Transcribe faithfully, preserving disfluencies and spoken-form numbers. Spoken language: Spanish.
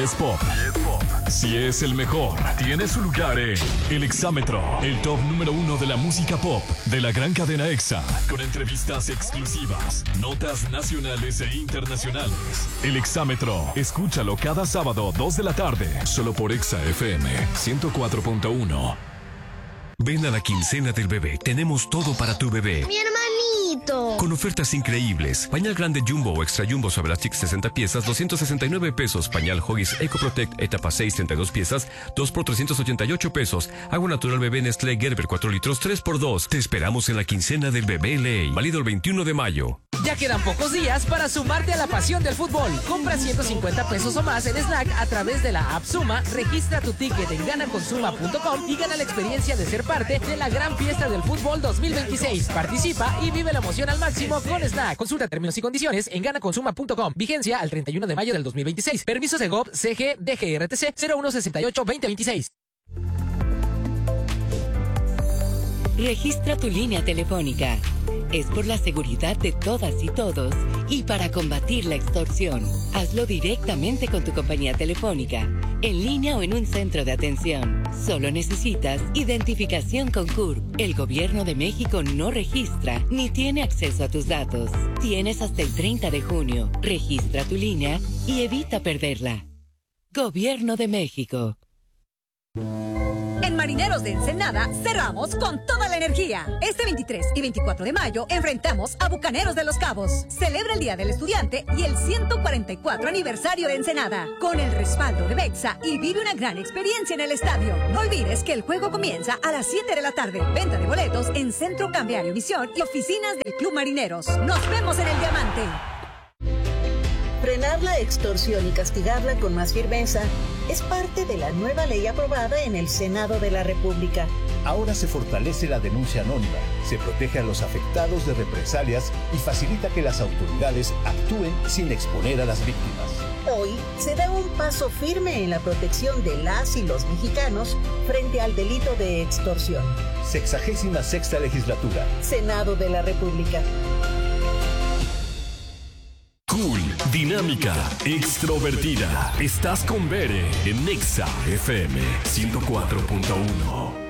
es pop, si es el mejor, tiene su lugar en El Exámetro, el top número uno de la música pop de la gran cadena Exa, con entrevistas exclusivas, notas nacionales e internacionales. El Exámetro, escúchalo cada sábado, dos de la tarde, solo por Exa F M ciento cuatro punto uno. Ven a la quincena del bebé. Tenemos todo para tu bebé. ¡Mi hermanito! Con ofertas increíbles. Pañal grande Jumbo o Extra Jumbo Suavelastic sesenta piezas, doscientos sesenta y nueve pesos. Pañal Huggies Eco Protect etapa seis, treinta y dos piezas, dos por trescientos ochenta y ocho pesos. Agua natural bebé Nestlé Gerber cuatro litros, tres por dos. Te esperamos en la quincena del bebé Ley. Válido el veintiuno de mayo. Ya quedan pocos días para sumarte a la pasión del fútbol. Compra ciento cincuenta pesos o más en snack a través de la app Suma, registra tu ticket en gana consuma punto com y gana la experiencia de ser parte de la gran fiesta del fútbol dos mil veintiséis. Participa y vive la emoción al máximo con Snack. Consulta términos y condiciones en gana consuma punto com. Vigencia al treinta y uno de mayo del dos mil veintiséis. Permiso Segov C G D G R T C cero uno sesenta y ocho veinte veintiséis. Registra tu línea telefónica. Es por la seguridad de todas y todos y para combatir la extorsión. Hazlo directamente con tu compañía telefónica, en línea o en un centro de atención. Solo necesitas identificación con C U R P. El Gobierno de México no registra ni tiene acceso a tus datos. Tienes hasta el treinta de junio. Registra tu línea y evita perderla. Gobierno de México. En Marineros de Ensenada cerramos con toda la energía. Este veintitrés y veinticuatro de mayo enfrentamos a Bucaneros de Los Cabos. Celebra el Día del Estudiante y el ciento cuarenta y cuatro aniversario de Ensenada. Con el respaldo de Bexa y vive una gran experiencia en el estadio. No olvides que el juego comienza a las siete de la tarde. Venta de boletos en Centro Cambiario Visión y oficinas del Club Marineros. Nos vemos en el Diamante. Frenar la extorsión y castigarla con más firmeza es parte de la nueva ley aprobada en el Senado de la República. Ahora se fortalece la denuncia anónima, se protege a los afectados de represalias y facilita que las autoridades actúen sin exponer a las víctimas. Hoy se da un paso firme en la protección de las y los mexicanos frente al delito de extorsión. Sexagésima sexta legislatura. Senado de la República. Cool, dinámica, extrovertida. Estás con Bere en Exa F M ciento cuatro punto uno.